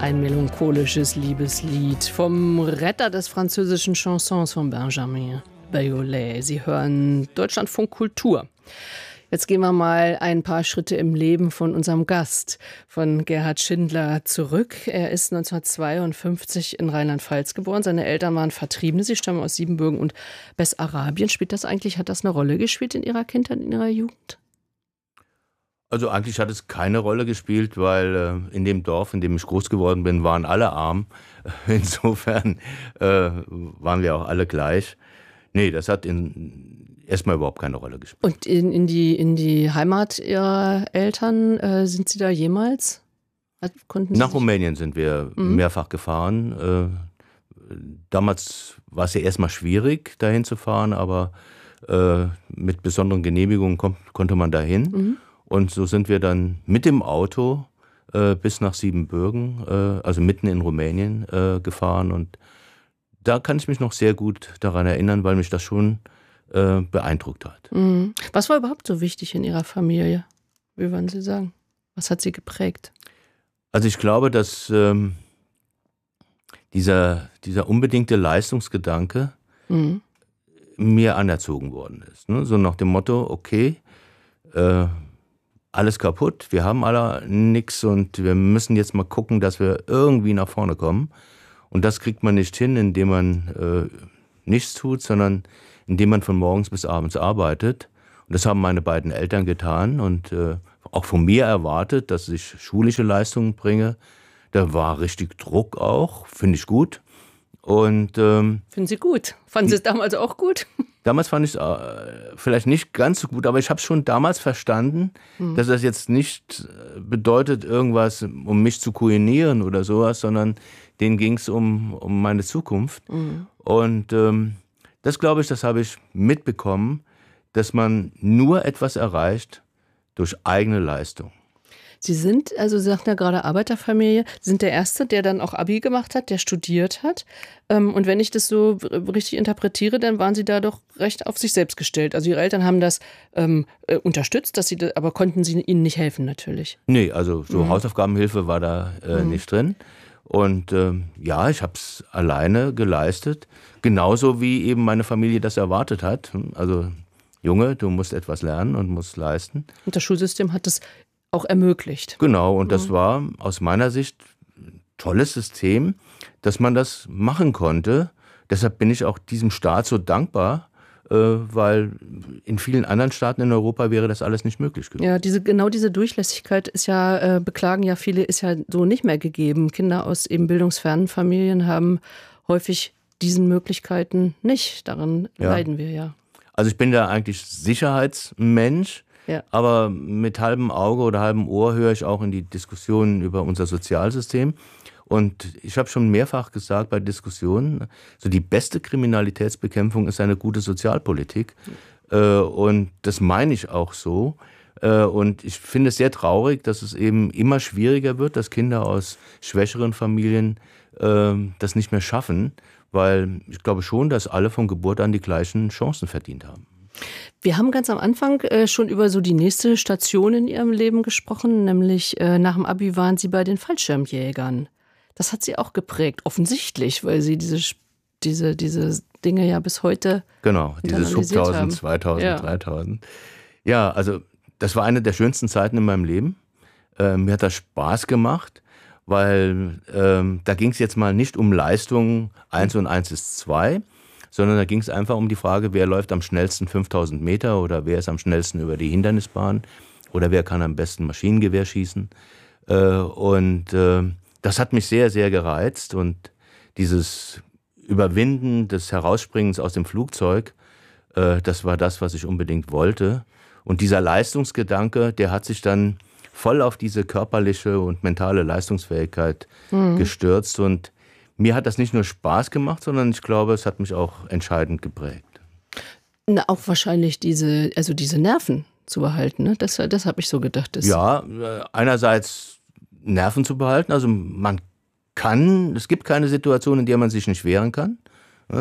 Ein melancholisches Liebeslied vom Retter des französischen Chansons von Benjamin Biolay. Sie hören Deutschlandfunk Kultur. Jetzt gehen wir mal ein paar Schritte im Leben von unserem Gast, von Gerhard Schindler, zurück. Er ist 1952 in Rheinland-Pfalz geboren. Seine Eltern waren Vertriebene. Sie stammen aus Siebenbürgen und Bessarabien. Hat das eine Rolle gespielt in Ihrer Kindheit, in Ihrer Jugend? Also eigentlich hat es keine Rolle gespielt, weil in dem Dorf, in dem ich groß geworden bin, waren alle arm. Insofern waren wir auch alle gleich. Nee, das hat erstmal überhaupt keine Rolle gespielt. Und in die Heimat Ihrer Eltern, sind Sie da jemals? Nach Rumänien sind wir mehrfach gefahren. Damals war es ja erstmal schwierig, dahin zu fahren, aber mit besonderen Genehmigungen konnte man dahin. Mhm. Und so sind wir dann mit dem Auto bis nach Siebenbürgen, also mitten in Rumänien, gefahren. Und da kann ich mich noch sehr gut daran erinnern, weil mich das schon beeindruckt hat. Mhm. Was war überhaupt so wichtig in Ihrer Familie? Wie würden Sie sagen? Was hat Sie geprägt? Also ich glaube, dass dieser unbedingte Leistungsgedanke mir anerzogen worden ist. Ne? So nach dem Motto, okay, alles kaputt, wir haben alle nichts und wir müssen jetzt mal gucken, dass wir irgendwie nach vorne kommen. Und das kriegt man nicht hin, indem man nichts tut, sondern indem man von morgens bis abends arbeitet. Und das haben meine beiden Eltern getan und auch von mir erwartet, dass ich schulische Leistungen bringe. Da war richtig Druck auch, finde ich gut. Und finden Sie gut? Fanden Sie es damals auch gut? Damals fand ich es vielleicht nicht ganz so gut, aber ich habe schon damals verstanden, dass das jetzt nicht bedeutet, irgendwas, um mich zu kujinieren oder sowas, sondern denen ging es um meine Zukunft. Und das glaube ich, das habe ich mitbekommen, dass man nur etwas erreicht durch eigene Leistung. Sie sind, also Sie sagten ja gerade Arbeiterfamilie, Sie sind der Erste, der dann auch Abi gemacht hat, der studiert hat. Und wenn ich das so richtig interpretiere, dann waren Sie da doch recht auf sich selbst gestellt. Also Ihre Eltern haben das unterstützt, aber konnten Sie ihnen nicht helfen natürlich. Nee, also so Hausaufgabenhilfe war da nicht drin. Und ja, ich habe es alleine geleistet, genauso wie eben meine Familie das erwartet hat. Also Junge, du musst etwas lernen und musst leisten. Und das Schulsystem hat das auch ermöglicht. Genau, und das war aus meiner Sicht ein tolles System, dass man das machen konnte. Deshalb bin ich auch diesem Staat so dankbar, weil in vielen anderen Staaten in Europa wäre das alles nicht möglich gewesen. Ja, diese Durchlässigkeit ist ja, beklagen ja viele, ist ja so nicht mehr gegeben. Kinder aus eben bildungsfernen Familien haben häufig diesen Möglichkeiten nicht. Daran leiden wir ja. Also ich bin da eigentlich Sicherheitsmensch. Ja. Aber mit halbem Auge oder halbem Ohr höre ich auch in die Diskussionen über unser Sozialsystem. Und ich habe schon mehrfach gesagt bei Diskussionen, so die beste Kriminalitätsbekämpfung ist eine gute Sozialpolitik. Und das meine ich auch so. Und ich finde es sehr traurig, dass es eben immer schwieriger wird, dass Kinder aus schwächeren Familien das nicht mehr schaffen. Weil ich glaube schon, dass alle von Geburt an die gleichen Chancen verdient haben. Wir haben ganz am Anfang schon über so die nächste Station in Ihrem Leben gesprochen, nämlich nach dem Abi waren Sie bei den Fallschirmjägern. Das hat Sie auch geprägt, offensichtlich, weil Sie diese Dinge ja bis heute genau, dieses Hub 1000, 2000, 3000. Ja, also das war eine der schönsten Zeiten in meinem Leben. Mir hat das Spaß gemacht, weil da ging es jetzt mal nicht um Leistungen 1 und 1 ist 2, sondern da ging es einfach um die Frage, wer läuft am schnellsten 5000 Meter oder wer ist am schnellsten über die Hindernisbahn oder wer kann am besten Maschinengewehr schießen. Und das hat mich sehr, sehr gereizt und dieses Überwinden des Herausspringens aus dem Flugzeug, das war das, was ich unbedingt wollte. Und dieser Leistungsgedanke, der hat sich dann voll auf diese körperliche und mentale Leistungsfähigkeit gestürzt und mir hat das nicht nur Spaß gemacht, sondern ich glaube, es hat mich auch entscheidend geprägt. Na, auch wahrscheinlich diese Nerven zu behalten, ne? Das habe ich so gedacht. Ja, einerseits Nerven zu behalten, also es gibt keine Situation, in der man sich nicht wehren kann,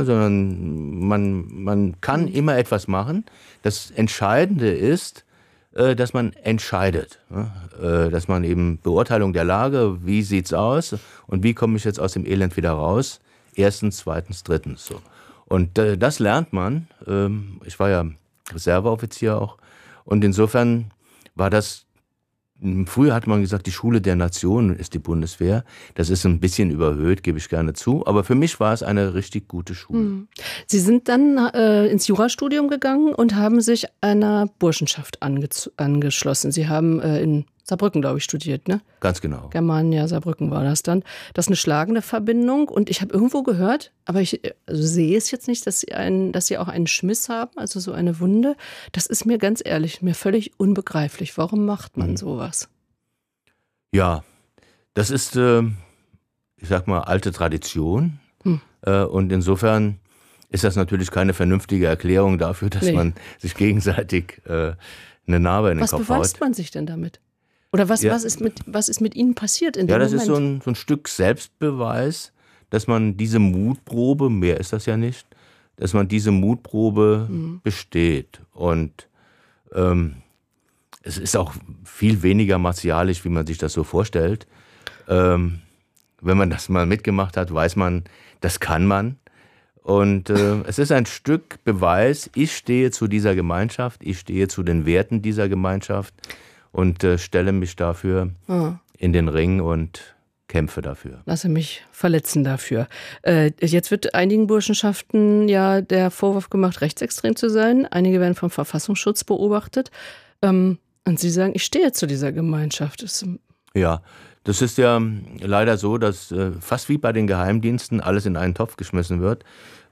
sondern man kann immer etwas machen. Das Entscheidende ist, dass man entscheidet, dass man eben Beurteilung der Lage, wie sieht's aus und wie komme ich jetzt aus dem Elend wieder raus, erstens, zweitens, drittens. So. Und das lernt man. Ich war ja Reserveoffizier auch und insofern war das, früher hat man gesagt, die Schule der Nation ist die Bundeswehr. Das ist ein bisschen überhöht, gebe ich gerne zu. Aber für mich war es eine richtig gute Schule. Sie sind dann ins Jurastudium gegangen und haben sich einer Burschenschaft angeschlossen. Sie haben in Saarbrücken, glaube ich, studiert, ne? Ganz genau. Germania, Saarbrücken war das dann. Das ist eine schlagende Verbindung. Und ich habe irgendwo gehört, aber ich sehe es jetzt nicht, dass Sie auch einen Schmiss haben, also so eine Wunde. Das ist mir ganz ehrlich, mir völlig unbegreiflich. Warum macht man sowas? Ja, das ist, ich sag mal, alte Tradition. Und insofern ist das natürlich keine vernünftige Erklärung dafür, dass man sich gegenseitig eine Narbe in den Kopf haut. Was beweist man sich denn damit? Oder was ist mit Ihnen passiert in dem Moment? Ja, das ist so ein Stück Selbstbeweis, dass man diese Mutprobe, mehr ist das ja nicht, dass man diese Mutprobe besteht. Und es ist auch viel weniger martialisch, wie man sich das so vorstellt. Wenn man das mal mitgemacht hat, weiß man, das kann man. Und es ist ein Stück Beweis, ich stehe zu dieser Gemeinschaft, ich stehe zu den Werten dieser Gemeinschaft und stelle mich dafür in den Ring und kämpfe dafür. Lasse mich verletzen dafür. Jetzt wird einigen Burschenschaften ja der Vorwurf gemacht, rechtsextrem zu sein. Einige werden vom Verfassungsschutz beobachtet. Und Sie sagen, ich stehe zu dieser Gemeinschaft. Ja, das ist ja leider so, dass fast wie bei den Geheimdiensten alles in einen Topf geschmissen wird.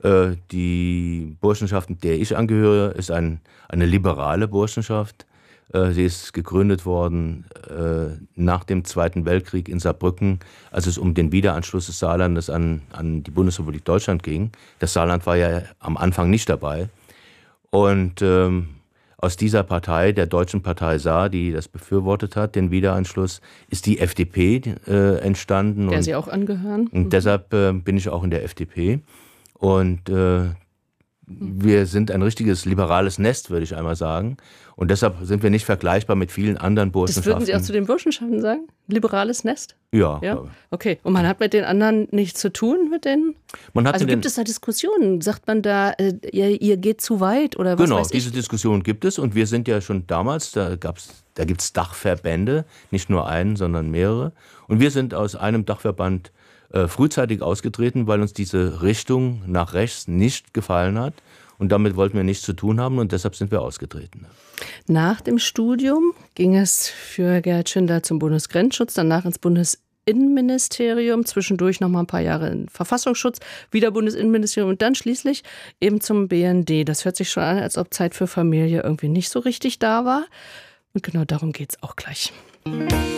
Die Burschenschaft, der ich angehöre, ist eine liberale Burschenschaft. Sie ist gegründet worden nach dem Zweiten Weltkrieg in Saarbrücken, als es um den Wiederanschluss des Saarlandes an die Bundesrepublik Deutschland ging. Das Saarland war ja am Anfang nicht dabei. Und aus dieser Partei, der Deutschen Partei Saar, die das befürwortet hat, den Wiederanschluss, ist die FDP entstanden. Der Sie auch angehören. Und deshalb bin ich auch in der FDP. Und wir sind ein richtiges liberales Nest, würde ich einmal sagen. Und deshalb sind wir nicht vergleichbar mit vielen anderen Burschenschaften. Das würden Sie auch zu den Burschenschaften sagen? Liberales Nest? Ja. Okay. Und man hat mit den anderen nichts zu tun, mit denen? Also gibt es da Diskussionen? Sagt man da, ihr geht zu weit oder was genau, weiß ich? Diese Diskussion gibt es. Und wir sind ja schon damals, da gibt es Dachverbände, nicht nur einen, sondern mehrere. Und wir sind aus einem Dachverband frühzeitig ausgetreten, weil uns diese Richtung nach rechts nicht gefallen hat. Und damit wollten wir nichts zu tun haben und deshalb sind wir ausgetreten. Nach dem Studium ging es für Gerhard Schindler zum Bundesgrenzschutz, danach ins Bundesinnenministerium, zwischendurch noch mal ein paar Jahre in Verfassungsschutz, wieder Bundesinnenministerium und dann schließlich eben zum BND. Das hört sich schon an, als ob Zeit für Familie irgendwie nicht so richtig da war. Und genau darum geht's auch gleich.